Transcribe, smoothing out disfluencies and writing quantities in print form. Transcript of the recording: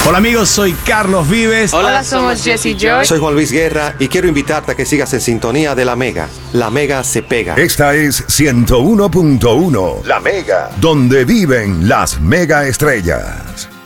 Hola amigos, soy Carlos Vives. Hola, somos Jesse Joy. Soy Juan Luis Guerra y quiero invitarte a que sigas en sintonía de La Mega. La Mega se pega. Esta es 101.1 La Mega, donde viven las mega estrellas.